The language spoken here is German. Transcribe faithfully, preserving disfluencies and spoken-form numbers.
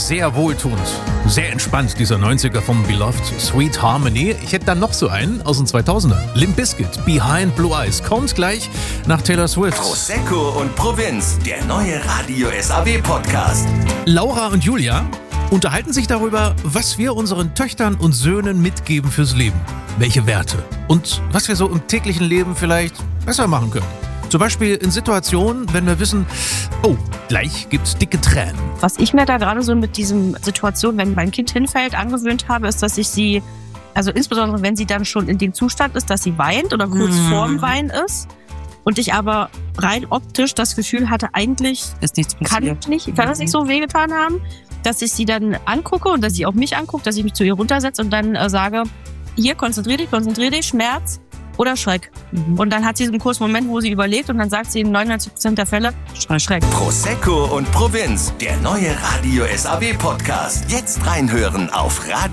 sehr wohltuend, sehr entspannt, dieser neunziger vom Beloved, Sweet Harmony. Ich hätte dann noch so einen aus den zweitausender. Limp Bizkit, Behind Blue Eyes, kommt gleich nach Taylor Swift. Prosecco und Provinz, der neue Radio S A W-Podcast. Laura und Julia unterhalten sich darüber, was wir unseren Töchtern und Söhnen mitgeben fürs Leben. Welche Werte und was wir so im täglichen Leben vielleicht besser machen können. Zum Beispiel in Situationen, wenn wir wissen, oh, gleich gibt's dicke Tränen. Was ich mir da gerade so mit diesem Situation, wenn mein Kind hinfällt, angewöhnt habe, ist, dass ich sie, also insbesondere wenn sie dann schon in dem Zustand ist, dass sie weint oder kurz Mhm. vorm Weinen ist und ich aber rein optisch das Gefühl hatte, eigentlich Ist nichts kann passiert. ich nicht, kann das nicht so wehgetan haben, dass ich sie dann angucke und dass sie auch mich anguckt, dass ich mich zu ihr runtersetze und dann äh, sage, hier, konzentrier dich, konzentrier dich, Schmerz oder Schreck. Mhm. Und dann hat sie so einen kurzen Moment, wo sie überlegt und dann sagt sie in neunundneunzig Prozent der Fälle, Schreck. Prosecco und Provinz, der neue Radio S A W-Podcast. Jetzt reinhören auf Radio